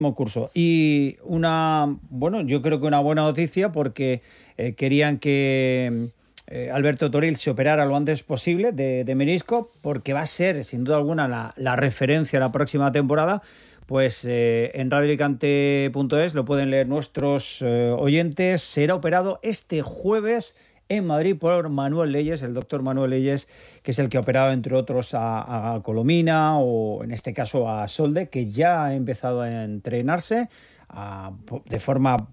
curso. Y yo creo que una buena noticia porque querían que Alberto Toril se operara lo antes posible de menisco, porque va a ser, sin duda alguna, la referencia la próxima temporada. Pues en radioalicante.es lo pueden leer nuestros oyentes. Será operado este jueves en Madrid por Manuel Leyes, el doctor Manuel Leyes, que es el que ha operado, entre otros, a Colomina o, en este caso, a Solde, que ya ha empezado a entrenarse de forma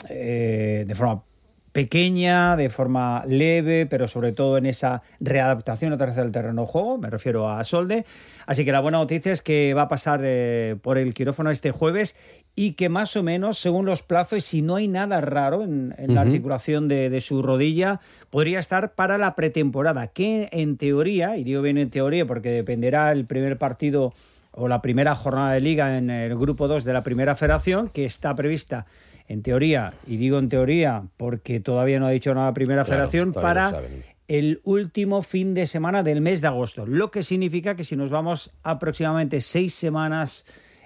pequeña, de forma leve, pero sobre todo en esa readaptación otra vez del terreno de juego, me refiero a Solde. Así que la buena noticia es que va a pasar por el quirófano este jueves y que más o menos, según los plazos, y si no hay nada raro en la articulación de su rodilla, podría estar para la pretemporada, que en teoría, y digo bien en teoría porque dependerá el primer partido o la primera jornada de liga en el grupo 2 de la primera federación, que está prevista en teoría, y digo en teoría porque todavía no ha dicho nada la primera federación, para el último fin de semana del mes de agosto. Lo que significa que si nos vamos aproximadamente 6 semanas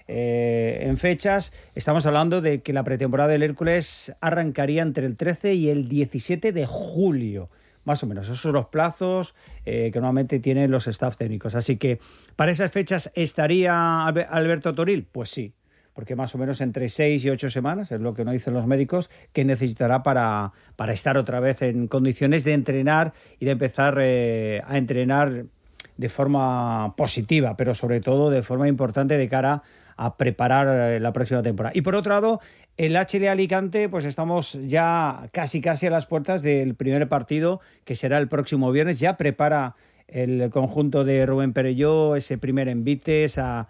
en fechas, estamos hablando de que la pretemporada del Hércules arrancaría entre el 13 y el 17 de julio. Más o menos, esos son los plazos que normalmente tienen los staff técnicos. Así que, ¿para esas fechas estaría Alberto Toril? Pues sí, porque más o menos entre 6 y 8 semanas, es lo que nos dicen los médicos, que necesitará para estar otra vez en condiciones de entrenar y de empezar a entrenar de forma positiva, pero sobre todo de forma importante de cara a preparar la próxima temporada. Y por otro lado, el HL Alicante, pues estamos ya casi a las puertas del primer partido, que será el próximo viernes. Ya prepara el conjunto de Rubén Perelló ese primer envite,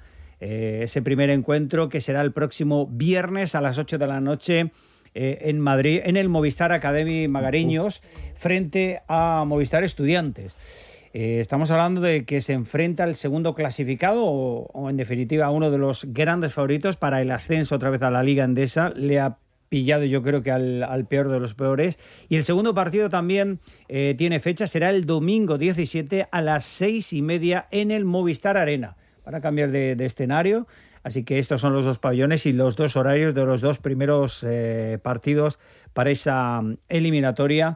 ese primer encuentro, que será el próximo viernes a las 8 de la noche en Madrid, en el Movistar Academy Magariños, frente a Movistar Estudiantes. Estamos hablando de que se enfrenta el segundo clasificado o en definitiva uno de los grandes favoritos para el ascenso otra vez a la Liga Endesa. Le ha pillado, yo creo que al peor de los peores. Y el segundo partido también tiene fecha, será el domingo 17 a las 6:30 en el Movistar Arena. Para cambiar de escenario. Así que estos son los dos pabellones y los dos horarios de los dos primeros partidos para esa eliminatoria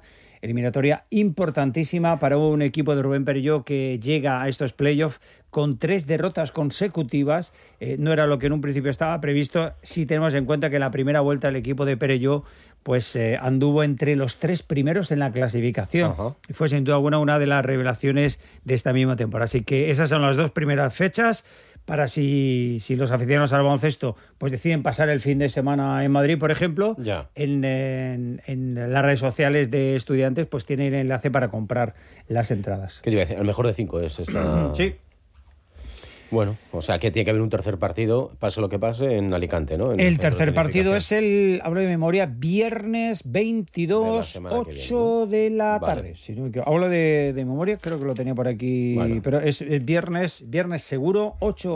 importantísima para un equipo de Rubén Perelló que llega a estos playoffs con 3 derrotas consecutivas. No era lo que en un principio estaba previsto, si tenemos en cuenta que la primera vuelta el equipo de Perelló pues anduvo entre los 3 primeros en la clasificación. Ajá. Y fue sin duda alguna una de las revelaciones de esta misma temporada. Así que esas son las dos primeras fechas para si los aficionados al baloncesto pues deciden pasar el fin de semana en Madrid, por ejemplo, en las redes sociales de Estudiantes pues tienen el enlace para comprar las entradas. ¿Qué te iba a decir? El mejor de 5 es esta... Sí. Bueno, o sea que tiene que haber un tercer partido, pase lo que pase, en Alicante, ¿no? El tercer partido es hablo de memoria, viernes 22, 8 de la tarde. Si no me equivoco. Hablo de memoria, creo que lo tenía por aquí, bueno. Pero es viernes seguro,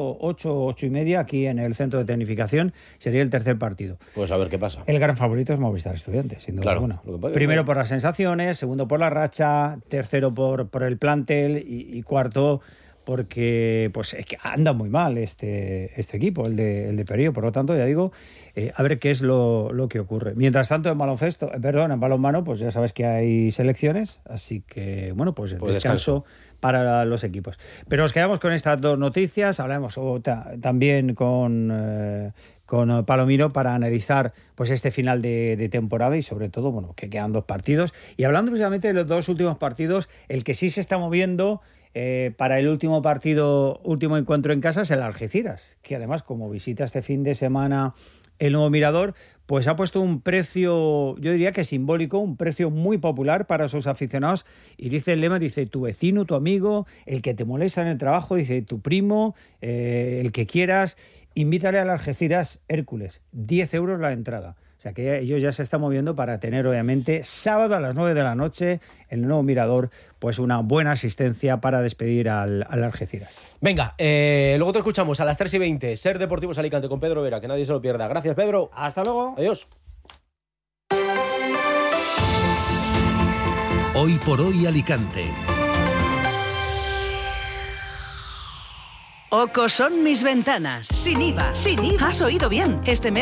8:30, aquí en el centro de tecnificación, sería el tercer partido. Pues a ver qué pasa. El gran favorito es Movistar Estudiantes, sin duda alguna. Primero por las sensaciones, segundo por la racha, tercero por el plantel y cuarto porque pues es que anda muy mal este equipo, el de Perelló. Por lo tanto, ya digo, a ver qué es lo que ocurre. Mientras tanto, en balonmano, pues ya sabes que hay selecciones, así que, bueno, pues descanso para los equipos. Pero nos quedamos con estas dos noticias. Hablamos también con Palomino para analizar pues este final de temporada y sobre todo, bueno, que quedan 2 partidos. Y hablando precisamente de los 2 últimos partidos, el que sí se está moviendo para el último encuentro en casa es el Algeciras, que además, como visita este fin de semana el Nuevo Mirador, pues ha puesto un precio, yo diría que simbólico, un precio muy popular para sus aficionados. Y dice el lema, dice, tu vecino, tu amigo, el que te molesta en el trabajo, dice, tu primo, el que quieras, invítale al Algeciras Hércules, 10 euros la entrada. O sea que ellos ya se están moviendo para tener, obviamente, sábado a las 9 de la noche en el Nuevo Mirador, pues una buena asistencia para despedir al Algeciras. Venga, luego te escuchamos a las 3:20. Ser Deportivos Alicante con Pedro Vera, que nadie se lo pierda. Gracias, Pedro. Hasta luego. Adiós. Hoy por hoy Alicante. Oco son mis ventanas. Sin IVA. Sin IVA. Has oído bien. Este mes